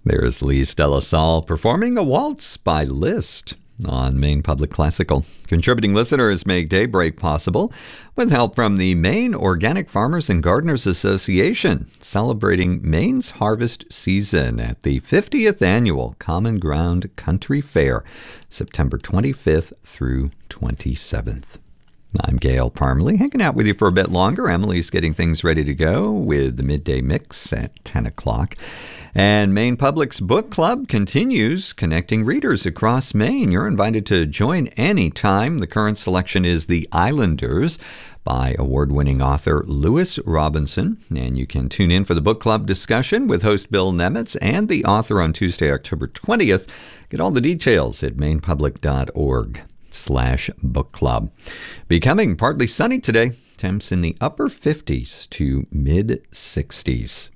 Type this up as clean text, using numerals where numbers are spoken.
There's Lise de la Salle performing a waltz by Liszt on Maine Public Classical. Contributing listeners make Daybreak possible with help from the Maine Organic Farmers and Gardeners Association, celebrating Maine's harvest season at the 50th Annual Common Ground Country Fair, September 25th through 27th. I'm Gail Parmalee, hanging out with you for a bit longer. Emily's getting things ready to go with the Midday Mix at 10 o'clock. And Maine Public's book club continues connecting readers across Maine. You're invited to join anytime. The current selection is The Islanders by award-winning author Lewis Robinson. And you can tune in for the book club discussion with host Bill Nemitz and the author on Tuesday, October 20th. Get all the details at mainepublic.org/book club. Becoming partly sunny today. Temps in the upper 50s to mid 60s.